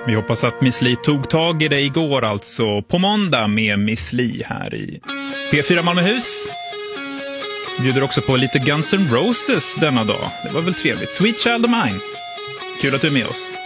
Vi hoppas att Miss Li tog tag i det igår, alltså på måndag med Miss Li här i P4 Malmöhus. Bjuder också på lite Guns N' Roses denna dag. Det var väl trevligt. Sweet Child of Mine. Kul att du är med oss.